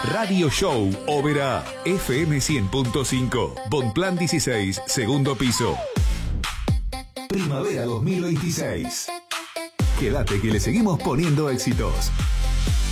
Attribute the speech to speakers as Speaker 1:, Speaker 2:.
Speaker 1: Radio Show Ópera FM 100.5. Bonplan 16, segundo piso. Primavera 2026. Quédate que le seguimos poniendo éxitos.